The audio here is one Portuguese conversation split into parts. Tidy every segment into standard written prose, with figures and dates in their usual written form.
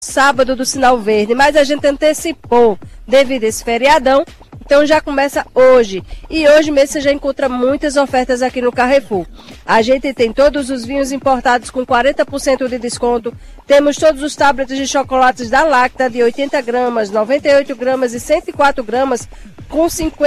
sábado do sinal verde, mas a gente antecipou devido a esse feriadão, então já começa hoje. E hoje mesmo você já encontra muitas ofertas aqui no Carrefour. A gente tem todos os vinhos importados com 40% de desconto. Temos todos os tablets de chocolates da Lacta de 80 gramas, 98 gramas e 104 gramas com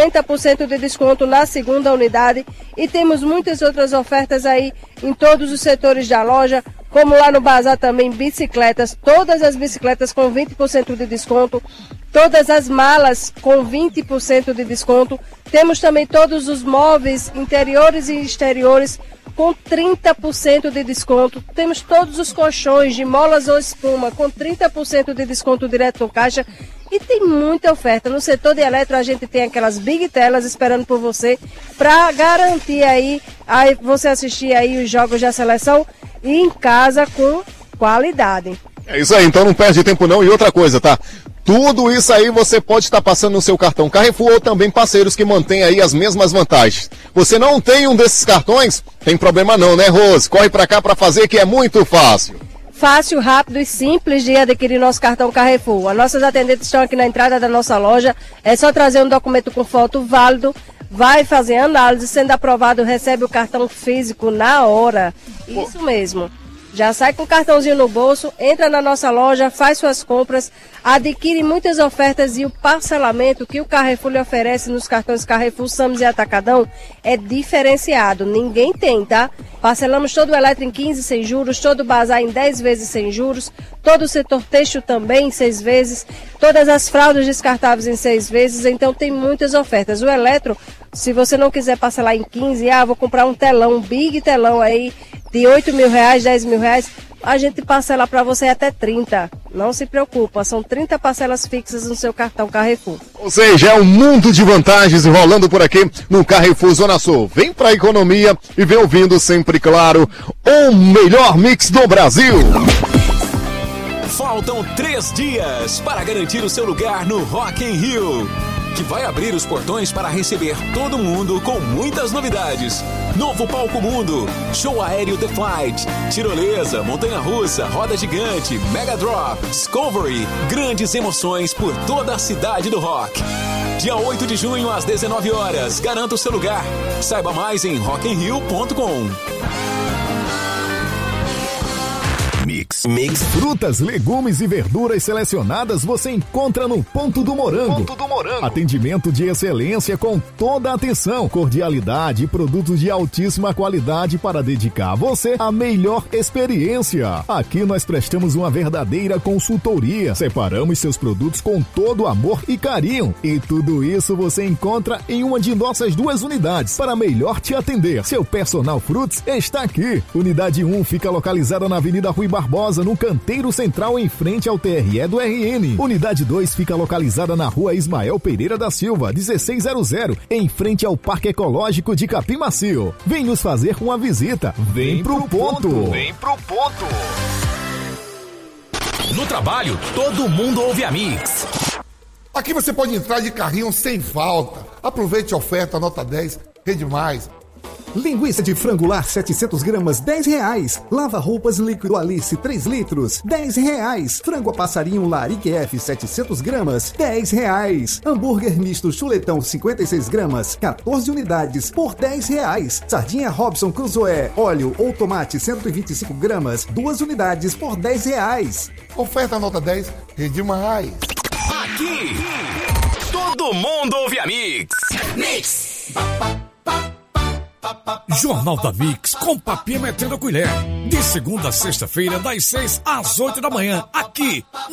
50% de desconto na segunda unidade. E temos muitas outras ofertas aí em todos os setores da loja, como lá no Bazar também, bicicletas, todas as bicicletas com 20% de desconto, todas as malas com 20% de desconto. Temos também todos os móveis interiores e exteriores com 30% de desconto. Temos todos os colchões de molas ou espuma com 30% de desconto direto no caixa. E tem muita oferta. No setor de eletro a gente tem aquelas big telas esperando por você para garantir aí você assistir aí os jogos da seleção e em casa com qualidade. É isso aí, então não perde tempo não. E outra coisa, tá? Tudo isso aí você pode estar passando no seu cartão Carrefour ou também parceiros que mantêm aí as mesmas vantagens. Você não tem um desses cartões? Tem problema não, né, Rose? Corre pra cá pra fazer que é muito fácil. Fácil, rápido e simples de adquirir nosso cartão Carrefour. As nossas atendentes estão aqui na entrada da nossa loja. É só trazer um documento com foto válido, vai fazer análise, sendo aprovado, recebe o cartão físico na hora. Isso mesmo. Já sai com o cartãozinho no bolso, entra na nossa loja, faz suas compras, adquire muitas ofertas e o parcelamento que o Carrefour lhe oferece nos cartões Carrefour, Sams e Atacadão é diferenciado. Ninguém tem, tá? Parcelamos todo o eletro em 15 sem juros, todo o bazar em 10 vezes sem juros, todo o setor têxtil também em 6 vezes, todas as fraldas descartáveis em 6 vezes, então tem muitas ofertas. O eletro, se você não quiser parcelar em 15, vou comprar um telão, um big telão aí, de 8 mil reais, 10 mil reais, a gente parcela para você até 30. Não se preocupa, são 30 parcelas fixas no seu cartão Carrefour. Ou seja, é um mundo de vantagens rolando por aqui no Carrefour Zona Sul. Vem pra economia e vem ouvindo sempre, claro, o melhor mix do Brasil. Faltam 3 dias para garantir o seu lugar no Rock in Rio, que vai abrir os portões para receber todo mundo com muitas novidades. Novo Palco Mundo, show aéreo The Flight, tirolesa, montanha-russa, roda gigante, Mega Drop, Discovery, grandes emoções por toda a cidade do rock. Dia 8 de junho às 19 horas, garanta o seu lugar. Saiba mais em rockinrio.com. Mix. Frutas, legumes e verduras selecionadas você encontra no Ponto do Morango. Atendimento de excelência com toda a atenção, cordialidade e produtos de altíssima qualidade para dedicar a você a melhor experiência. Aqui nós prestamos uma verdadeira consultoria. Separamos seus produtos com todo amor e carinho. E tudo isso você encontra em uma de nossas 2 unidades para melhor te atender. Seu Personal Fruits está aqui. Unidade 1 fica localizada na Avenida Rui Barbosa, no canteiro central em frente ao TRE do RN. Unidade 2 fica localizada na Rua Ismael Pereira da Silva, 1600, em frente ao Parque Ecológico de Capim Macio. Vem nos fazer uma visita. Vem pro ponto. No trabalho, todo mundo ouve a Mix. Aqui você pode entrar de carrinho sem falta. Aproveite a oferta, nota 10, rende mais. Linguiça de frango lar 700 gramas, R$10. Lava roupas líquido Alice 3 litros, R$10. Frango a passarinho lar IQF 700 gramas, R$10. Hambúrguer misto chuletão 56 gramas, 14 unidades por R$10. Sardinha Robson Cruzoé, óleo ou tomate 125 gramas, 2 unidades por R$10. Oferta nota 10, rende mais. Aqui, todo mundo ouve a Mix. Jornal da Mix, com papinha metendo a colher. De segunda a sexta-feira, das 6 às 8 da manhã, aqui